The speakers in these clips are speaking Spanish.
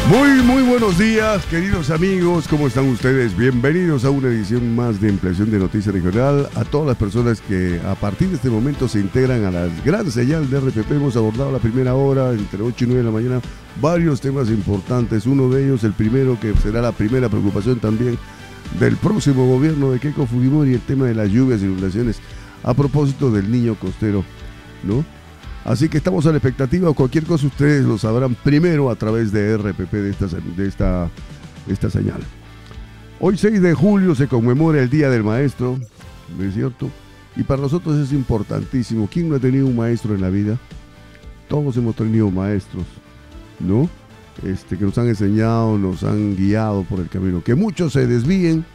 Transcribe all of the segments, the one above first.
Muy buenos días, queridos amigos, ¿cómo están ustedes? Bienvenidos a una edición más de Ampliación de Noticias Regional. A todas las personas que a partir de este momento se integran a la gran señal de RPP, hemos abordado la primera hora, entre 8 y 9 de la mañana, varios temas importantes. Uno de ellos, el primero, que será la primera preocupación también del próximo gobierno de Keiko Fujimori, el tema de las lluvias e inundaciones, a propósito del niño costero, ¿no? Así que estamos a la expectativa. Cualquier cosa ustedes lo sabrán primero a través de RPP, de esta señal. Hoy 6 de julio se conmemora el Día del Maestro, ¿no es cierto? Y para nosotros es importantísimo. ¿Quién no ha tenido un maestro en la vida? Todos hemos tenido maestros, ¿no? Que nos han enseñado, nos han guiado por el camino. Que muchos se desvíen,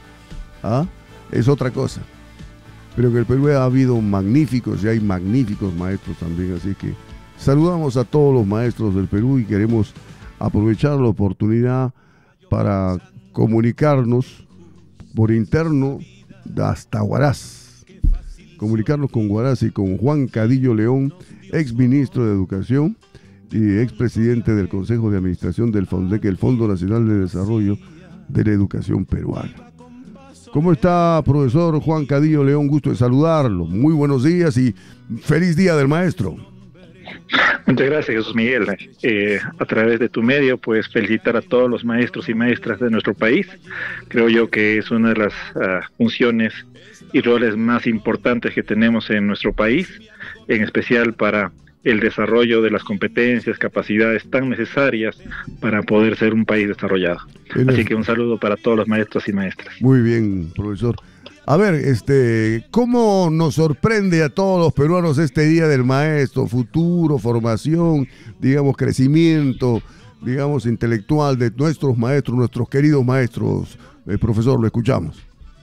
es otra cosa. Pero en el Perú ha habido magníficos y hay magníficos maestros también, así que saludamos a todos los maestros del Perú y queremos aprovechar la oportunidad para comunicarnos por interno hasta Huaraz, comunicarnos con Huaraz y con Juan Cadillo León, ex ministro de Educación y ex presidente del Consejo de Administración del FONDEC, el Fondo Nacional de Desarrollo de la Educación Peruana. ¿Cómo está, profesor Juan Cadillo León? Gusto de saludarlo. Muy buenos días y feliz Día del Maestro. Muchas gracias, Jesús Miguel. A través de tu medio, pues felicitar a todos los maestros y maestras de nuestro país. Creo yo que es una de las funciones y roles más importantes que tenemos en nuestro país, en especial para el desarrollo de las competencias, capacidades tan necesarias para poder ser un país desarrollado. Así que un saludo para todos los maestros y maestras. Muy bien, profesor. A ver, ¿cómo nos sorprende a todos los peruanos este Día del Maestro? Futuro, formación, digamos, crecimiento, digamos, intelectual de nuestros maestros, nuestros queridos maestros. Profesor, lo escuchamos.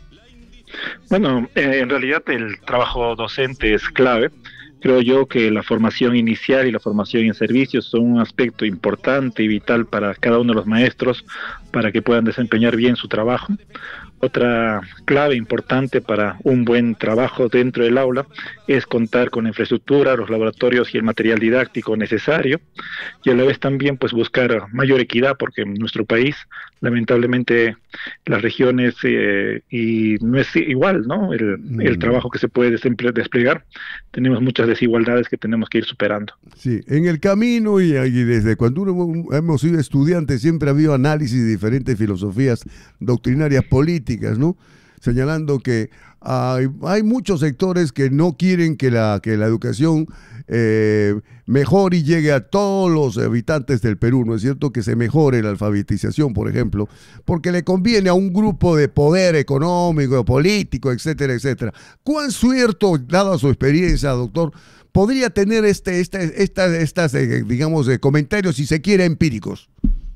Bueno, en realidad el trabajo docente es clave. Creo yo que la formación inicial y la formación en servicios son un aspecto importante y vital para cada uno de los maestros para que puedan desempeñar bien su trabajo. Otra clave importante para un buen trabajo dentro del aula es contar con la infraestructura, los laboratorios y el material didáctico necesario, y a la vez también pues buscar mayor equidad, porque en nuestro país lamentablemente las regiones y no es igual, ¿no? El trabajo que se puede desplegar, tenemos muchas desigualdades que tenemos que ir superando. Sí, en el camino y desde cuando hemos sido estudiantes siempre ha habido análisis de diferentes filosofías doctrinarias políticas, ¿no? Señalando que hay muchos sectores que no quieren que la educación mejore y llegue a todos los habitantes del Perú, ¿no es cierto? Que se mejore la alfabetización, por ejemplo, porque le conviene a un grupo de poder económico, político, etcétera, etcétera. ¿Cuán cierto, dada su experiencia, doctor, podría tener digamos, comentarios, si se quiere, empíricos?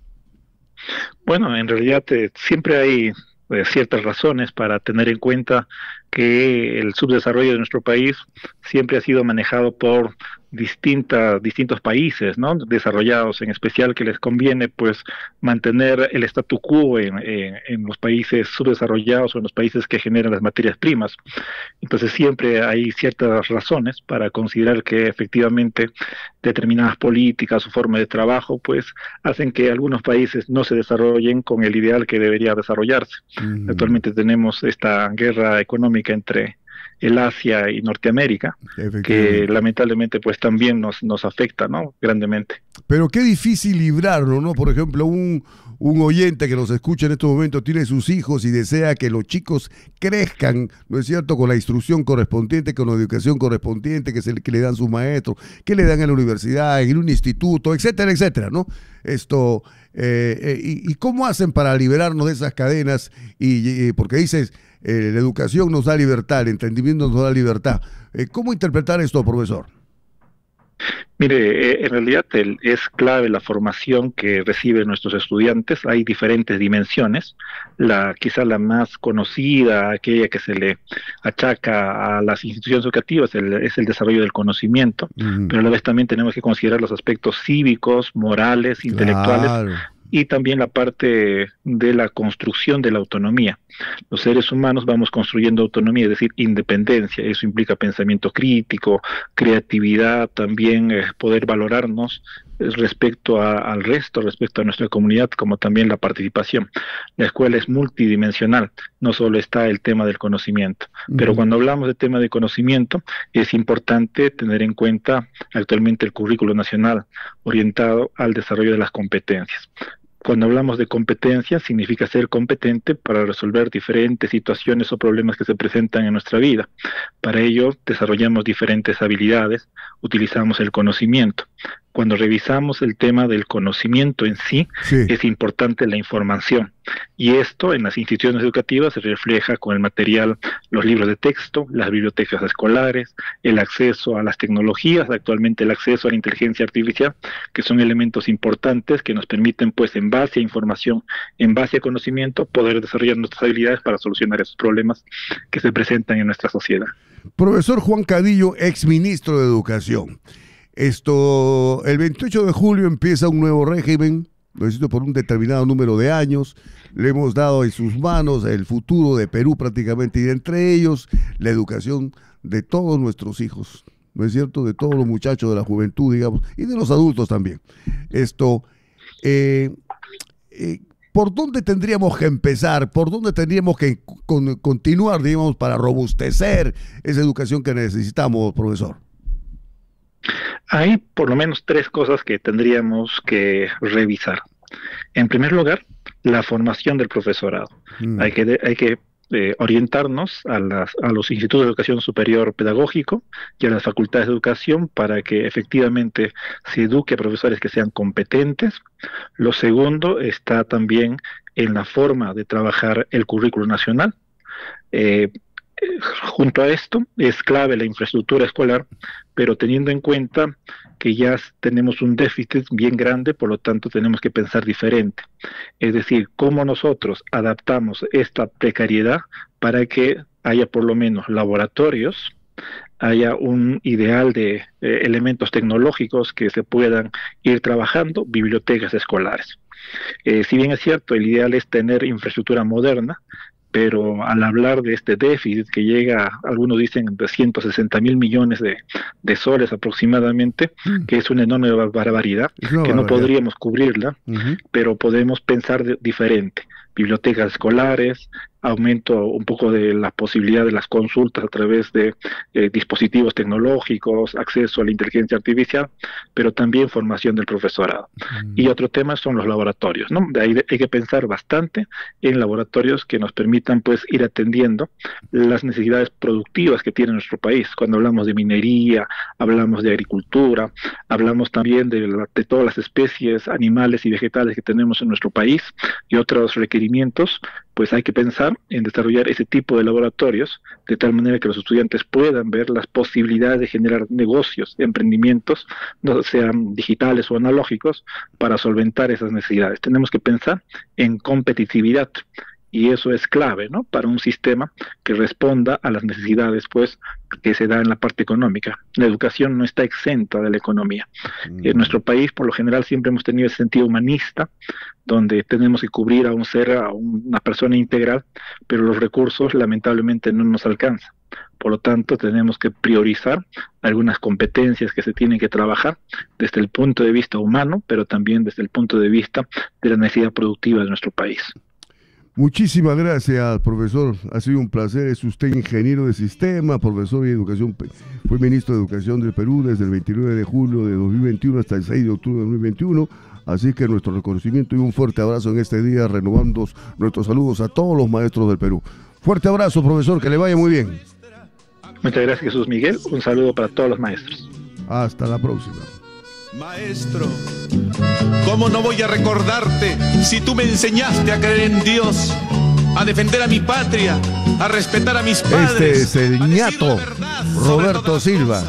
Bueno, en realidad siempre hay ciertas razones para tener en cuenta que el subdesarrollo de nuestro país siempre ha sido manejado por distintos países, ¿no? Desarrollados, en especial, que les conviene pues mantener el statu quo en los países subdesarrollados o en los países que generan las materias primas. Entonces siempre hay ciertas razones para considerar que efectivamente determinadas políticas o formas de trabajo pues hacen que algunos países no se desarrollen con el ideal que debería desarrollarse. Actualmente tenemos esta guerra económica entre el Asia y Norteamérica, que lamentablemente pues también nos afecta, ¿no? Grandemente. Pero qué difícil librarlo, ¿no? Por ejemplo, un oyente que nos escucha en estos momentos tiene sus hijos y desea que los chicos crezcan, ¿no es cierto?, con la instrucción correspondiente, con la educación correspondiente que le dan sus maestros, que le dan en la universidad, en un instituto, etcétera, etcétera, ¿no? ¿Y cómo hacen para liberarnos de esas cadenas? Porque dices, la educación nos da libertad, el entendimiento nos da libertad. ¿Cómo interpretar esto, profesor? Mire, en realidad es clave la formación que reciben nuestros estudiantes. Hay diferentes dimensiones. Quizá la más conocida, aquella que se le achaca a las instituciones educativas, es el desarrollo del conocimiento, pero a la vez también tenemos que considerar los aspectos cívicos, morales, intelectuales, claro, y también la parte de la construcción de la autonomía. Los seres humanos vamos construyendo autonomía, es decir, independencia. Eso implica pensamiento crítico, creatividad, también poder valorarnos respecto al resto, respecto a nuestra comunidad, como también la participación. La escuela es multidimensional, no solo está el tema del conocimiento, pero cuando hablamos de tema de conocimiento, es importante tener en cuenta actualmente el currículo nacional orientado al desarrollo de las competencias. Cuando hablamos de competencia, significa ser competente para resolver diferentes situaciones o problemas que se presentan en nuestra vida. Para ello, desarrollamos diferentes habilidades, utilizamos el conocimiento. Cuando revisamos el tema del conocimiento en sí, es importante la información. Y esto en las instituciones educativas se refleja con el material, los libros de texto, las bibliotecas escolares, el acceso a las tecnologías, actualmente el acceso a la inteligencia artificial, que son elementos importantes que nos permiten, pues, en base a información, en base a conocimiento, poder desarrollar nuestras habilidades para solucionar esos problemas que se presentan en nuestra sociedad. Profesor Juan Cadillo, exministro de Educación. El 28 de julio empieza un nuevo régimen, lo necesito por un determinado número de años. Le hemos dado en sus manos el futuro de Perú prácticamente, y entre ellos la educación de todos nuestros hijos, ¿no es cierto? De todos los muchachos de la juventud, digamos, y de los adultos también. ¿Por dónde tendríamos que empezar? ¿Por dónde tendríamos que continuar, digamos, para robustecer esa educación que necesitamos, profesor? Hay por lo menos 3 cosas que tendríamos que revisar. En primer lugar, la formación del profesorado. Hay que orientarnos a los institutos de educación superior pedagógico y a las facultades de educación para que efectivamente se eduque a profesores que sean competentes. Lo segundo está también en la forma de trabajar el currículo nacional. Junto a esto es clave la infraestructura escolar, pero teniendo en cuenta que ya tenemos un déficit bien grande, por lo tanto tenemos que pensar diferente. Es decir, cómo nosotros adaptamos esta precariedad para que haya por lo menos laboratorios, haya un ideal de elementos tecnológicos que se puedan ir trabajando, bibliotecas escolares. Si bien es cierto, el ideal es tener infraestructura moderna, pero al hablar de este déficit que llega, algunos dicen, de 160.000 millones de soles aproximadamente, que es una enorme barbaridad, que no podríamos cubrirla, pero podemos pensar diferente. Bibliotecas escolares, aumento un poco de la posibilidad de las consultas a través de dispositivos tecnológicos, acceso a la inteligencia artificial, pero también formación del profesorado. Y otro tema son los laboratorios, ¿no? De ahí hay que pensar bastante en laboratorios que nos permitan, pues, ir atendiendo las necesidades productivas que tiene nuestro país. Cuando hablamos de minería, hablamos de agricultura, hablamos también de todas las especies animales y vegetales que tenemos en nuestro país y otros requerimientos, pues hay que pensar en desarrollar ese tipo de laboratorios de tal manera que los estudiantes puedan ver las posibilidades de generar negocios, emprendimientos, no sean digitales o analógicos, para solventar esas necesidades. Tenemos que pensar en competitividad. Y eso es clave, ¿no?, para un sistema que responda a las necesidades, pues, que se da en la parte económica. La educación no está exenta de la economía. En nuestro país, por lo general, siempre hemos tenido ese sentido humanista, donde tenemos que cubrir a un ser, a una persona integral, pero los recursos, lamentablemente, no nos alcanzan. Por lo tanto, tenemos que priorizar algunas competencias que se tienen que trabajar desde el punto de vista humano, pero también desde el punto de vista de la necesidad productiva de nuestro país. Muchísimas gracias, profesor. Ha sido un placer. Es usted ingeniero de sistema, profesor de educación. Fue ministro de Educación del Perú desde el 29 de julio de 2021 hasta el 6 de octubre de 2021. Así que nuestro reconocimiento y un fuerte abrazo en este día, renovando nuestros saludos a todos los maestros del Perú. Fuerte abrazo, profesor, que le vaya muy bien. Muchas gracias, Jesús Miguel. Un saludo para todos los maestros. Hasta la próxima. Maestro, ¿cómo no voy a recordarte si tú me enseñaste a creer en Dios, a defender a mi patria, a respetar a mis padres? Este es el ñato Roberto Silva.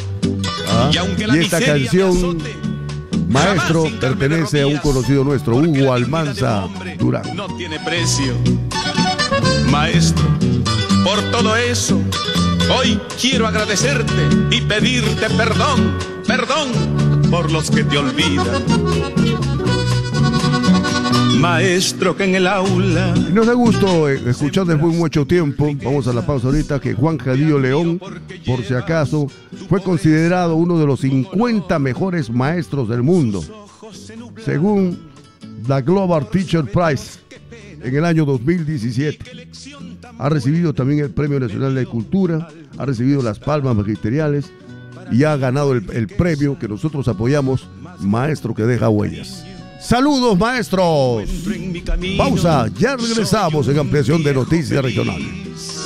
Y esta canción, maestro, pertenece a un conocido nuestro, Hugo Almanza Durán. No tiene precio. Maestro, por todo eso, hoy quiero agradecerte y pedirte perdón, perdón por los que te olvidan. maestro que en el aula. Y nos da gusto escuchar después de mucho tiempo, vamos a la pausa ahorita, que Juan Jadío León, por si acaso, fue considerado uno de los 50 mejores maestros del mundo, según la Global Teacher Prize, en el año 2017. Ha recibido también el Premio Nacional de Cultura, ha recibido las palmas magisteriales y ha ganado el premio que nosotros apoyamos, Maestro que deja huellas. ¡Saludos, maestros! Pausa, ya regresamos en Ampliación de Noticias Regional.